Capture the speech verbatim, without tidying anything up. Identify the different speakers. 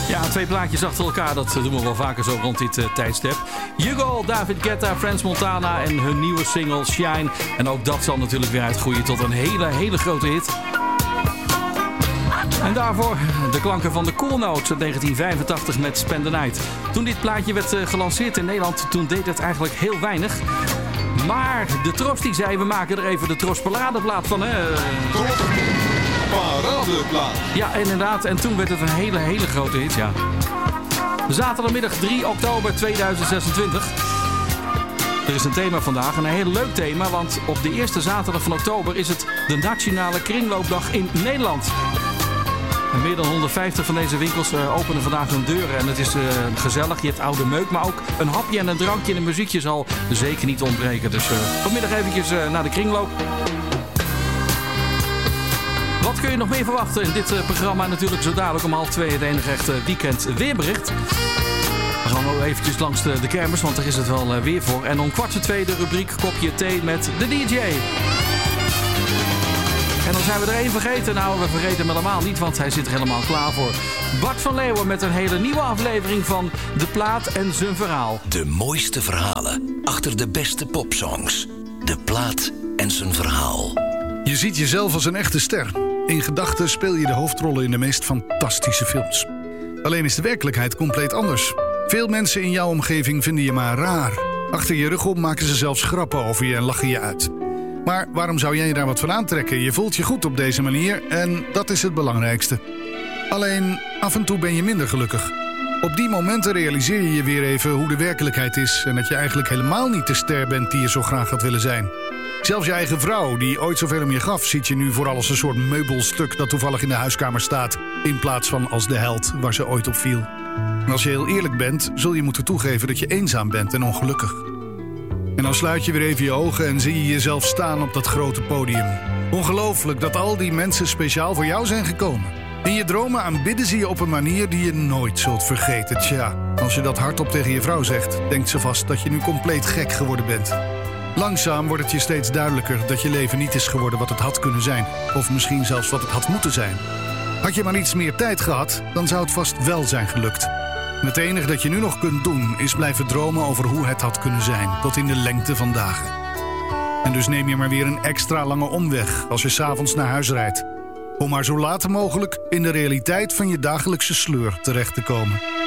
Speaker 1: Ja, twee plaatjes achter elkaar, dat doen we wel vaker zo rond dit uh, tijdstip. Hugo, David Guetta, Frans Montana en hun nieuwe single Shine. En ook dat zal natuurlijk weer uitgroeien tot een hele, hele grote hit. En daarvoor de klanken van de Cool Notes uit negentien vijfentachtig met Spend the Night. Toen dit plaatje werd uh, gelanceerd in Nederland, toen deed het eigenlijk heel weinig. Maar de Tros die zei, we maken er even de Tros Paradeplaat van. Hè?
Speaker 2: Paradeplaat.
Speaker 1: Ja, inderdaad. En toen werd het een hele, hele grote hit, ja. Zaterdagmiddag drie oktober tweeduizend zesentwintig. Er is een thema vandaag, een heel leuk thema, want op de eerste zaterdag van oktober is het de Nationale Kringloopdag in Nederland. En meer dan honderdvijftig van deze winkels uh, openen vandaag hun deuren. En het is uh, gezellig, je hebt oude meuk, maar ook een hapje en een drankje en een muziekje zal zeker niet ontbreken. Dus uh, vanmiddag eventjes uh, naar de kringloop. Wat kun je nog meer verwachten in dit uh, programma? Natuurlijk zo dadelijk om half twee het enige echte weekend weerbericht. We gaan ook eventjes langs de, de kermis, want daar is het wel uh, weer voor. En om kwart voor twee de rubriek Kopje Thee met de D J. En dan zijn we er één vergeten. Nou, we vergeten hem helemaal niet, want hij zit er helemaal klaar voor. Bart van Leeuwen met een hele nieuwe aflevering van De Plaat en zijn verhaal.
Speaker 3: De mooiste verhalen achter de beste popsongs. De Plaat en zijn verhaal.
Speaker 4: Je ziet jezelf als een echte ster. In gedachten speel je de hoofdrollen in de meest fantastische films. Alleen is de werkelijkheid compleet anders. Veel mensen in jouw omgeving vinden je maar raar. Achter je rug om maken ze zelfs grappen over je en lachen je uit. Maar waarom zou jij je daar wat van aantrekken? Je voelt je goed op deze manier en dat is het belangrijkste. Alleen, af en toe ben je minder gelukkig. Op die momenten realiseer je je weer even hoe de werkelijkheid is... en dat je eigenlijk helemaal niet de ster bent die je zo graag had willen zijn. Zelfs je eigen vrouw, die ooit zoveel om je gaf... ziet je nu vooral als een soort meubelstuk dat toevallig in de huiskamer staat... in plaats van als de held waar ze ooit op viel. En als je heel eerlijk bent, zul je moeten toegeven dat je eenzaam bent en ongelukkig. En dan sluit je weer even je ogen en zie je jezelf staan op dat grote podium. Ongelooflijk dat al die mensen speciaal voor jou zijn gekomen. In je dromen aanbidden ze je op een manier die je nooit zult vergeten. Tja, als je dat hardop tegen je vrouw zegt, denkt ze vast dat je nu compleet gek geworden bent. Langzaam wordt het je steeds duidelijker dat je leven niet is geworden wat het had kunnen zijn. Of misschien zelfs wat het had moeten zijn. Had je maar iets meer tijd gehad, dan zou het vast wel zijn gelukt. En het enige dat je nu nog kunt doen, is blijven dromen over hoe het had kunnen zijn. Tot in de lengte van dagen. En dus neem je maar weer een extra lange omweg als je 's avonds naar huis rijdt. Om maar zo laat mogelijk in de realiteit van je dagelijkse sleur terecht te komen.